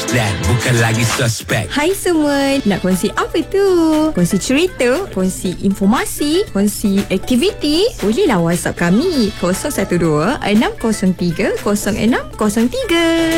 dan bukan lagi suspek. Hai semua, nak kongsi apa tu? Kongsi cerita, kongsi informasi, kongsi aktiviti? Bolehlah WhatsApp kami 012 603 0603.